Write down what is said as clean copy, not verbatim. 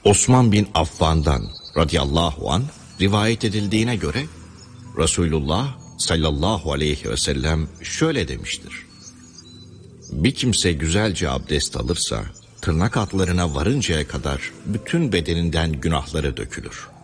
Osman bin Affan'dan radıyallahu anh rivayet edildiğine göre Resulullah sallallahu aleyhi ve sellem şöyle demiştir: bir kimse güzelce abdest alırsa tırnak altlarına varıncaya kadar bütün bedeninden günahları dökülür.